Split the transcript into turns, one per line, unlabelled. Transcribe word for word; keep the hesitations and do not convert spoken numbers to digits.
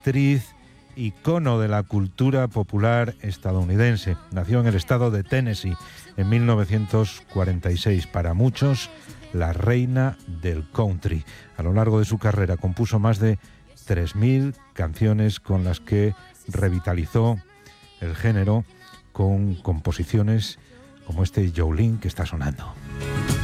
actriz, icono de la cultura popular estadounidense. Nació en el estado de Tennessee en mil novecientos cuarenta y seis. Para muchos, la reina del country. A lo largo de su carrera compuso más de tres mil canciones con las que revitalizó el género con composiciones como este Jolene que está sonando.